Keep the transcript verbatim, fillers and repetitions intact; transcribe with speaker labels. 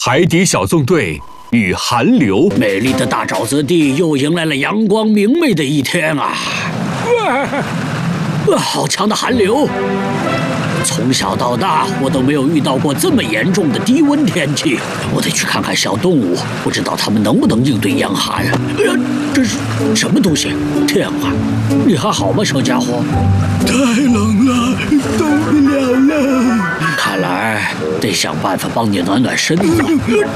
Speaker 1: 海底小纵队与寒流。
Speaker 2: 美丽的大沼泽地又迎来了阳光明媚的一天啊！啊，好强的寒流！从小到大，我都没有遇到过这么严重的低温天气。我得去看看小动物，不知道它们能不能应对严寒。哎呀，这是什么东西？天啊，你还好吗，小家伙？
Speaker 3: 太冷了，动不了了。
Speaker 2: 看来得想办法帮你暖暖身子。